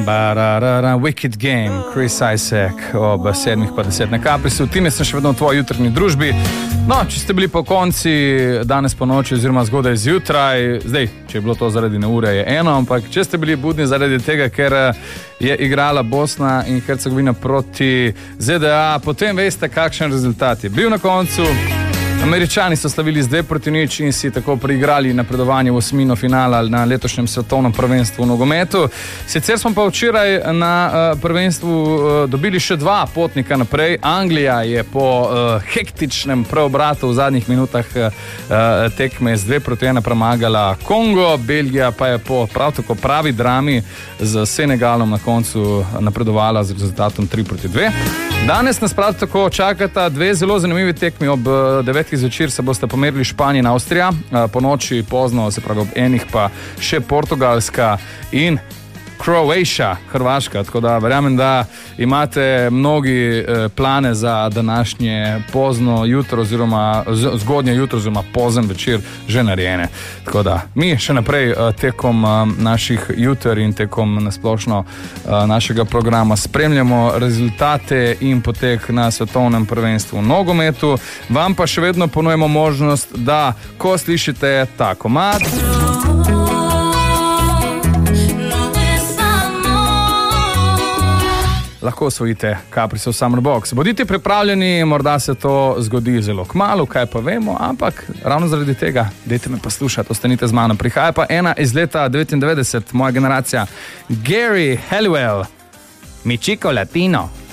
Wicked Game, Chris Isaac ob 7:10 na Caprisu. Tine sem še vedno v tvoji jutrni družbi. No, če ste bili po konci danes po noči oziroma zgodaj zjutraj, zdaj, če je bilo to zaradi neure, je eno, ampak če ste bili budni zaradi tega, ker je igrala Bosna in Hercegovina proti ZDA, potem veste, kakšen rezultat je bil na koncu. Američani so slavili z 2-0 in si tako priigrali napredovanje v osmino finala na letošnjem svetovnem prvenstvu v nogometu. Sicer smo pa včeraj na prvenstvu dobili še 2 potnika naprej. Anglija je po hektičnem preobratu v zadnjih minutah tekme z 2-1 premagala Kongo. Belgija pa je po prav tako pravi drami z Senegalom na koncu napredovala z rezultatom 3-2. Danes nas prav tako čakata 2 zelo zanimivi tekmi. Ob 9. zvečer se boste pomerili Španija in Avstrija, po noči pozno, se pravi ob enih pa še Portugalska in Croatia, Hrvaška, tako da verjamem, da imate mnogi plane za današnje pozno jutro oziroma zgodnje jutro oziroma pozen večer že narejene. Tako da mi še naprej tekom naših juter in tekom nasplošno našega programa spremljamo rezultate in potek na svetovnem prvenstvu v nogometu. Vam pa še vedno ponujemo možnost, da ko slišite ta komad, lahko osvojite Caprisov Summer Box. Bodite pripravljeni, morda se to zgodi zelo kmalu, kaj pa vemo, ampak ravno zaradi tega, dajte me poslušati, ostanite z mano. Prihaja pa ena iz leta 99, moja generacija, Gary Halliwell, Mi Chico Latino.